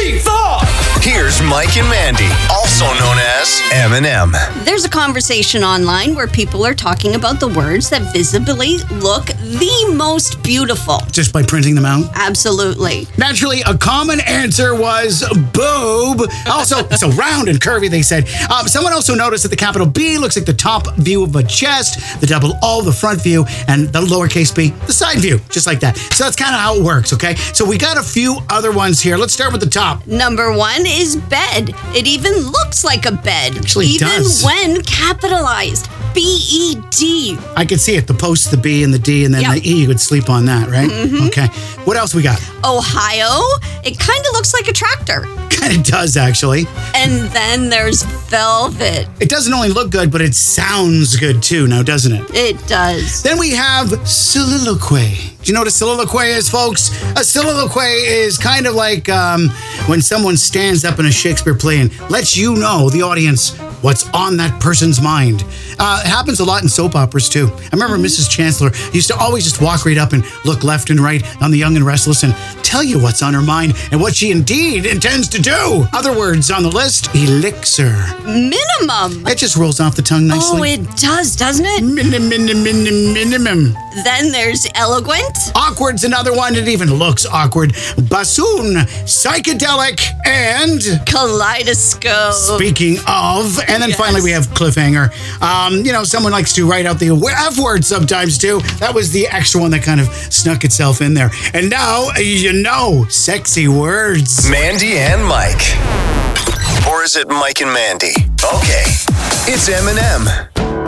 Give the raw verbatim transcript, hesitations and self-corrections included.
three, four. Here's Mike and Mandy, also known as M and M. There's a conversation online where people are talking about the words that visibly look the most beautiful. Just by printing them out? Absolutely. Naturally, a common answer was boob. Also, so round and curvy, they said. Um, someone also noticed that the capital B looks like the top view of a chest, the double O, the front view, and the lowercase b, the side view, just like that. So that's kind of how it works, okay? So we got a few other ones here. Let's start with the top. Number one is bed. It even looks like a bed. Actually, it even does. when capitalized. B E D. I could see it. The post, the B, and the D, and then Yep. the E. You would sleep on that, right? Mm-hmm. Okay. What else we got? Ohio. It kind of looks like a tractor. Kind of does, actually. And then there's velvet. It doesn't only look good, but it sounds good too, now, doesn't it? It does. Then we have soliloquy. Do you know what a soliloquy is, folks? A soliloquy is kind of like um, when someone stands up in a Shakespeare play and lets you know, the audience, what's on that person's mind. Uh, it happens a lot in soap operas, too. I remember Missus Chancellor used to always just walk right up and look left and right on The Young and Restless and tell you what's on her mind and what she indeed intends to do. Other words on the list, elixir. Minimum. It just rolls off the tongue nicely. Oh, it does, doesn't it? Minim, minim, minim, minimum. Then there's eloquent. Awkward's another one. It even looks awkward. Bassoon, psychedelic, and Kaleidoscope. speaking of, and then Yes. finally we have cliffhanger. Um, you know, someone likes to write out the F word sometimes too. That was the extra one that kind of snuck itself in there. And now, you know, sexy words. Mandy and Mike. Or is it Mike and Mandy? Okay, it's M and M.